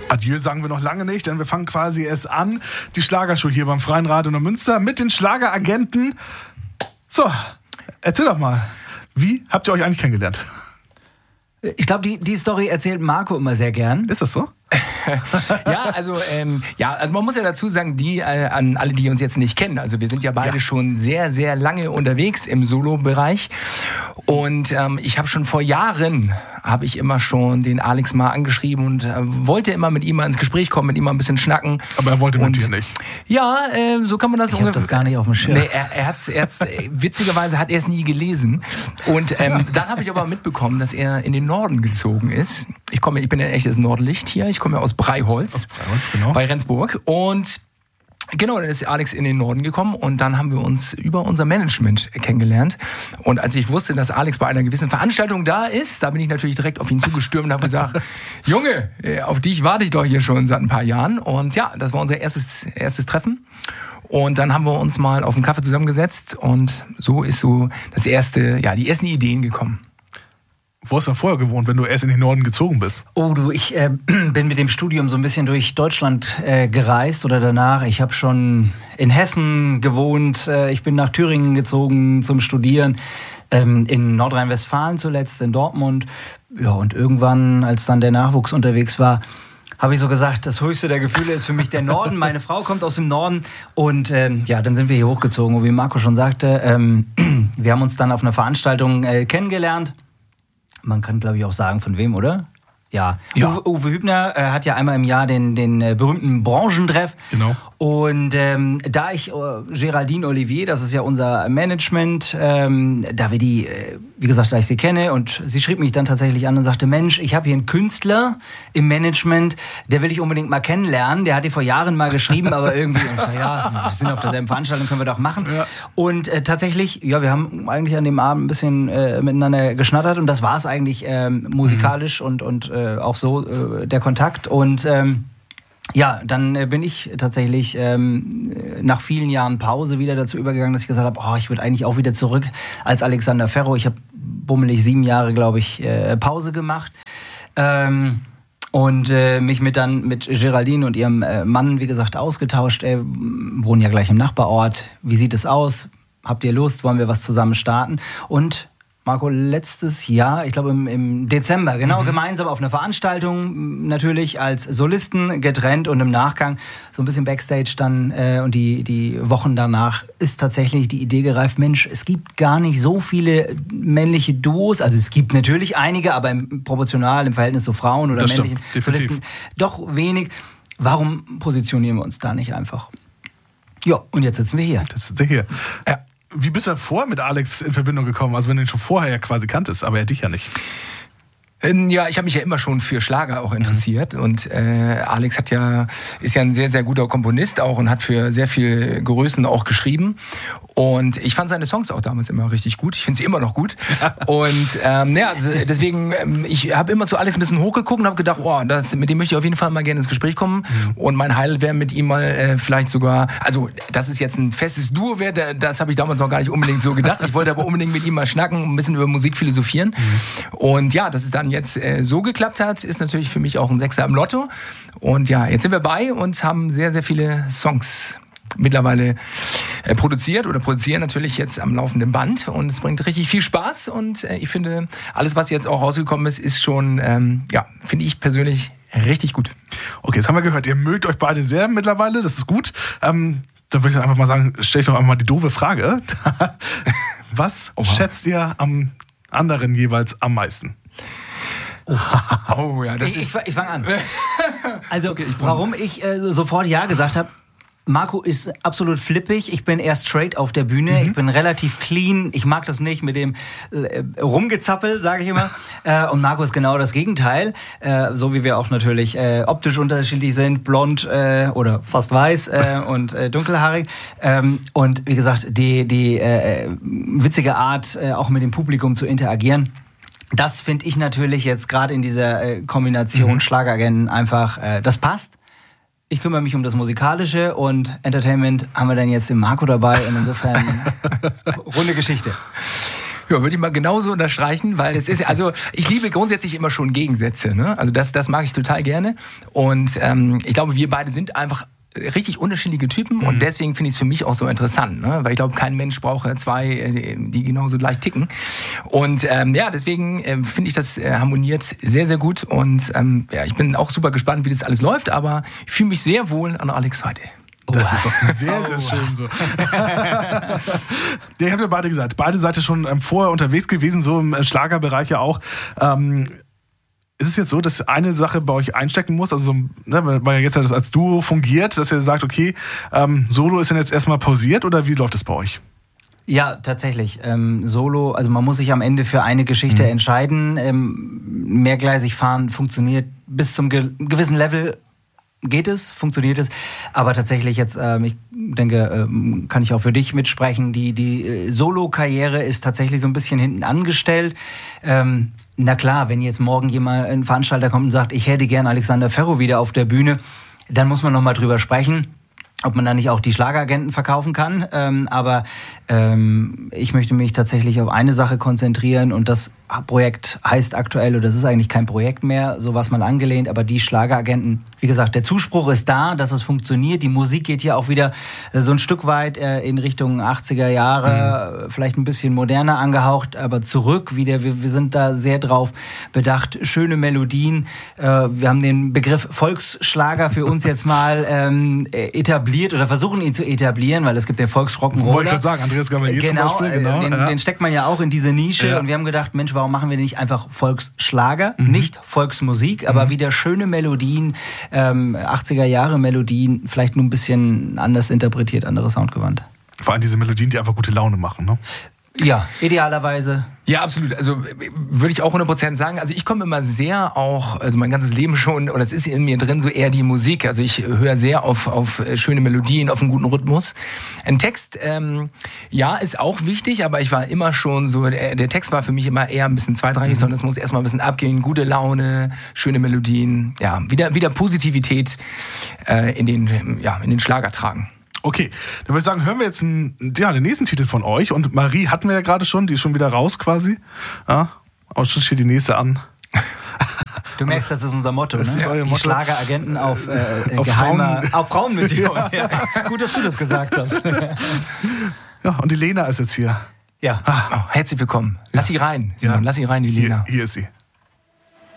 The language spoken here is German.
Adieu sagen wir noch lange nicht, denn wir fangen quasi erst an. Die Schlagershow hier beim Freien Radio Neumünster mit den Schlageragenten. So, erzähl doch mal, wie habt ihr euch eigentlich kennengelernt? Ich glaube, die Story erzählt Marco immer sehr gern. Ist das so? Also man muss ja dazu sagen, an alle, die uns jetzt nicht kennen, also wir sind ja beide schon sehr, sehr lange unterwegs im Solo-Bereich und ich habe schon vor Jahren, habe ich immer schon den Alex mal angeschrieben und wollte immer mit ihm mal ins Gespräch kommen, mit ihm mal ein bisschen schnacken. Aber er wollte mit dir nicht. Ja, so kann man das ungefähr. Ich habe das gar nicht auf dem Schirm. Nee, witzigerweise hat er es nie gelesen und dann habe ich aber mitbekommen, dass er in den Norden gezogen ist. Ich bin ein echtes Nordlicht hier. Ich komme ja aus Breiholz, genau. Bei Rendsburg. Und genau, dann ist Alex in den Norden gekommen und dann haben wir uns über unser Management kennengelernt. Und als ich wusste, dass Alex bei einer gewissen Veranstaltung da ist, da bin ich natürlich direkt auf ihn zugestürmt und habe gesagt, Junge, auf dich warte ich doch hier schon seit ein paar Jahren. Und ja, das war unser erstes Treffen. Und dann haben wir uns mal auf einen Kaffee zusammengesetzt und so ist die ersten Ideen gekommen. Wo hast du denn vorher gewohnt, wenn du erst in den Norden gezogen bist? Oh du, ich bin mit dem Studium so ein bisschen durch Deutschland gereist oder danach. Ich habe schon in Hessen gewohnt, ich bin nach Thüringen gezogen zum Studieren, in Nordrhein-Westfalen zuletzt, in Dortmund. Ja, und irgendwann, als dann der Nachwuchs unterwegs war, habe ich so gesagt, das höchste der Gefühle ist für mich der Norden. Meine Frau kommt aus dem Norden und dann sind wir hier hochgezogen. Und wie Marco schon sagte, wir haben uns dann auf einer Veranstaltung kennengelernt. Man kann, glaube ich, auch sagen, von wem, oder? Ja. Uwe Hübner hat ja einmal im Jahr den berühmten Branchentreff. Genau. Und da ich Geraldine Olivier, das ist ja unser Management, da ich sie kenne und sie schrieb mich dann tatsächlich an und sagte, Mensch, ich habe hier einen Künstler im Management, der will ich unbedingt mal kennenlernen. Der hat dir vor Jahren mal geschrieben, aber irgendwie, und ich sag, wir sind auf derselben Veranstaltung, können wir doch machen. Ja. Und tatsächlich, wir haben eigentlich an dem Abend ein bisschen miteinander geschnattert und das war es eigentlich musikalisch und auch so der Kontakt und dann bin ich tatsächlich nach vielen Jahren Pause wieder dazu übergegangen, dass ich gesagt habe, ich würde eigentlich auch wieder zurück als Alexander Ferro. Ich habe bummelig 7 Jahre, glaube ich, Pause gemacht und mich mit Geraldine und ihrem Mann, wie gesagt, ausgetauscht. Wohnen ja gleich im Nachbarort. Wie sieht es aus? Habt ihr Lust? Wollen wir was zusammen starten? Und Marco, letztes Jahr, ich glaube im Dezember, gemeinsam auf einer Veranstaltung, natürlich als Solisten getrennt und im Nachgang so ein bisschen Backstage dann und die Wochen danach ist tatsächlich die Idee gereift, Mensch, es gibt gar nicht so viele männliche Duos, also es gibt natürlich einige, aber proportional im Verhältnis zu Frauen oder männlichen Solisten doch wenig. Warum positionieren wir uns da nicht einfach? Ja, und jetzt sitzen wir hier. Ja. Wie bist du vorher mit Alex in Verbindung gekommen? Also wenn du ihn schon vorher ja quasi kanntest, aber er dich ja nicht. Ja, ich habe mich ja immer schon für Schlager auch interessiert und Alex ist ja ein sehr, sehr guter Komponist auch und hat für sehr viel Größen auch geschrieben und ich fand seine Songs auch damals immer richtig gut. Ich finde sie immer noch gut und deswegen, ich habe immer zu Alex ein bisschen hochgeguckt und habe gedacht, mit dem möchte ich auf jeden Fall mal gerne ins Gespräch kommen und mein Highlight wäre mit ihm mal vielleicht sogar, also dass es jetzt ein festes Duo wäre, das habe ich damals noch gar nicht unbedingt so gedacht. Ich wollte aber unbedingt mit ihm mal schnacken und ein bisschen über Musik philosophieren und ja, das ist dann jetzt so geklappt hat, ist natürlich für mich auch ein Sechser im Lotto. Und ja, jetzt sind wir bei und haben sehr, sehr viele Songs mittlerweile produzieren natürlich jetzt am laufenden Band. Und es bringt richtig viel Spaß. Und ich finde, alles, was jetzt auch rausgekommen ist schon, finde ich persönlich richtig gut. Okay, jetzt haben wir gehört, ihr mögt euch beide sehr mittlerweile, das ist gut. Dann würde ich einfach mal sagen, stelle ich doch einfach mal die doofe Frage. Was schätzt ihr am anderen jeweils am meisten? Ich fange an. Also, warum ich sofort Ja gesagt habe, Marco ist absolut flippig. Ich bin eher straight auf der Bühne. Ich bin relativ clean. Ich mag das nicht mit dem Rumgezappel, sage ich immer. Und Marco ist genau das Gegenteil. So wie wir auch natürlich optisch unterschiedlich sind. Blond oder fast weiß und dunkelhaarig. Und wie gesagt, die witzige Art, auch mit dem Publikum zu interagieren. Das finde ich natürlich jetzt gerade in dieser Kombination Schlageragenten einfach, das passt. Ich kümmere mich um das Musikalische und Entertainment haben wir dann jetzt den Marco dabei und insofern runde Geschichte. Ja, würde ich mal genauso unterstreichen, weil es ist, also ich liebe grundsätzlich immer schon Gegensätze, ne? Also das mag ich total gerne. Und ich glaube, wir beide sind einfach richtig unterschiedliche Typen und deswegen finde ich es für mich auch so interessant, ne? Weil ich glaube, kein Mensch braucht zwei, die genauso gleich ticken. Und deswegen finde ich, das harmoniert sehr, sehr gut und ich bin auch super gespannt, wie das alles läuft, aber ich fühle mich sehr wohl an Alex' Seite. Das ist doch sehr, sehr schön so. Ihr habt ja beide gesagt, beide seid ihr schon vorher unterwegs gewesen, so im Schlagerbereich ja auch. Ist es jetzt so, dass eine Sache bei euch einstecken muss, also weil jetzt ja das als Duo fungiert, dass ihr sagt, okay, Solo ist dann jetzt erstmal pausiert oder wie läuft das bei euch? Ja, tatsächlich. Solo, also man muss sich am Ende für eine Geschichte entscheiden. Mehrgleisig fahren funktioniert bis zum gewissen Level. Funktioniert es, aber tatsächlich jetzt, ich denke, kann ich auch für dich mitsprechen, die Solo-Karriere ist tatsächlich so ein bisschen hinten angestellt. Na klar, wenn jetzt morgen ein Veranstalter kommt und sagt, ich hätte gern Alexander Ferro wieder auf der Bühne, dann muss man nochmal drüber sprechen, ob man da nicht auch die Schlageragenten verkaufen kann. Aber ich möchte mich tatsächlich auf eine Sache konzentrieren und das Projekt heißt aktuell, oder das ist eigentlich kein Projekt mehr, so was man angelehnt, aber die Schlageragenten, wie gesagt, der Zuspruch ist da, dass es funktioniert. Die Musik geht ja auch wieder so ein Stück weit in Richtung 80er Jahre, vielleicht ein bisschen moderner angehaucht, aber zurück wieder. Wir sind da sehr drauf bedacht. Schöne Melodien. Wir haben den Begriff Volksschlager für uns jetzt mal etabliert oder versuchen ihn zu etablieren, weil es gibt den Volksrock'n'Roller. Wollte ich gerade sagen, Andreas Gabalier zum Beispiel. Genau, den steckt man ja auch in diese Nische und wir haben gedacht, Mensch, warum machen wir nicht einfach Volksschlager, nicht Volksmusik, aber wieder schöne Melodien, 80er Jahre Melodien, vielleicht nur ein bisschen anders interpretiert, anderes Soundgewand. Vor allem diese Melodien, die einfach gute Laune machen, ne? Ja, idealerweise. Ja, absolut. Also würde ich auch 100% sagen. Also ich komme immer sehr auch, also mein ganzes Leben schon, oder es ist in mir drin, so eher die Musik. Also ich höre sehr auf schöne Melodien, auf einen guten Rhythmus. Ein Text, ist auch wichtig, aber ich war immer schon so, der Text war für mich immer eher ein bisschen zweitrangig, sondern es muss erstmal ein bisschen abgehen, gute Laune, schöne Melodien, ja, wieder Positivität in den Schlager tragen. Okay, dann würde ich sagen, hören wir jetzt den nächsten Titel von euch. Und Marie hatten wir ja gerade schon, die ist schon wieder raus quasi. Ja, aber schon steht die nächste an. Du merkst, das ist unser Motto, das ne? Ist euer die Motto. Schlageragenten auf Frauenmission. Ja. Gut, dass du das gesagt hast. Ja, und die Lena ist jetzt hier. Ja. Herzlich willkommen. Lass sie rein, Simon. Lass sie rein, die Lena. Hier ist sie.